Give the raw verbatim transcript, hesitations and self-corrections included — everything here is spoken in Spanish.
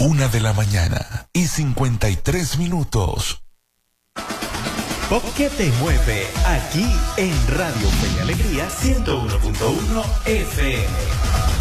Una de la mañana y cincuenta y tres minutos. Pop que te mueve aquí en Radio Fe y Alegría ciento uno punto uno F M.